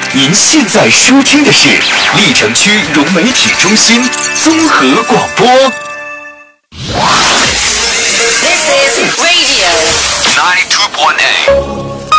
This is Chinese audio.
您现在收听的是历城区融媒体中心综合广播。 This is Radio 92.8